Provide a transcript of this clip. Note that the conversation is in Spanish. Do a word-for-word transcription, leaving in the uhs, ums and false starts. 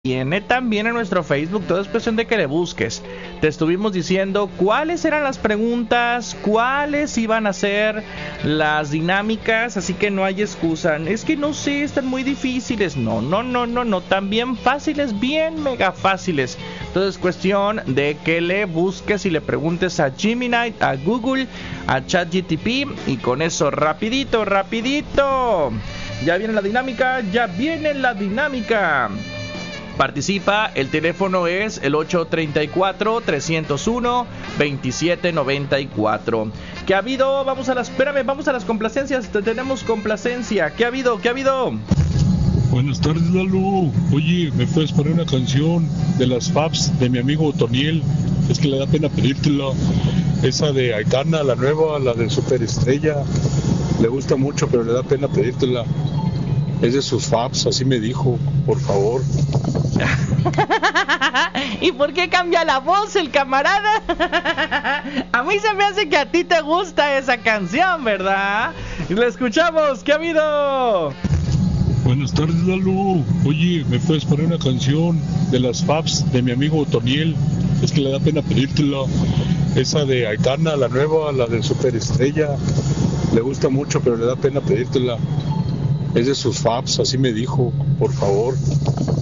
Viene también en nuestro Facebook, todo es cuestión de que le busques. Te estuvimos diciendo cuáles eran las preguntas, cuáles iban a ser las dinámicas, así que no hay excusa. Es que no sé, están muy difíciles. No, no, no, no, no, también fáciles, bien mega fáciles. Entonces es cuestión de que le busques y le preguntes a Gemini, a Google, a ChatGPT y con eso rapidito, rapidito. Ya viene la dinámica, ya viene la dinámica. Participa, el teléfono es el ocho tres cuatro, tres cero uno, dos siete nueve cuatro. ¿Qué ha habido? Vamos a las, espérame, vamos a las complacencias. Tenemos complacencia. ¿Qué ha habido? ¿Qué ha habido? Buenas tardes, Lalo. Oye, ¿me puedes poner una canción de las Fabs de mi amigo Toniel? Es que le da pena pedírtela. Esa de Aitana, la nueva, la de Superestrella. Le gusta mucho, pero le da pena pedírtela. Es de sus Fabs, así me dijo. Por favor. ¿Y por qué cambia la voz el camarada? A mí se me hace que a ti te gusta esa canción, ¿verdad? Y la escuchamos. ¿Qué ha habido? Buenas tardes, Lalo. Oye, ¿me puedes poner una canción de las Fabs de mi amigo Toniel? Es que le da pena pedírtela. Esa de Aitana, la nueva, la de Superestrella. Le gusta mucho, pero le da pena pedírtela. Es de sus Fabs, así me dijo. Por favor.